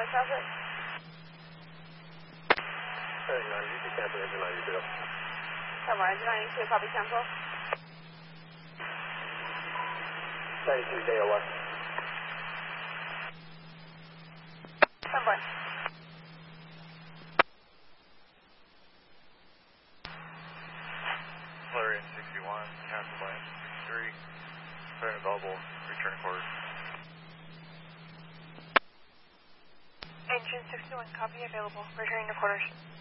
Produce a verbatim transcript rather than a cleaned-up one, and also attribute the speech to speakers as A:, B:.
A: Charlie traffic.
B: Hey, ninety, cancel engine ninety-two.
A: Come on, engine ninety-two, copy cancel.
B: ninety-two, K O Y.
A: Come on.
C: Florian sixty-one, cancel by engine sixty-three. Phone available, return course.
A: Engine sixty-one, copy available, returning to quarters.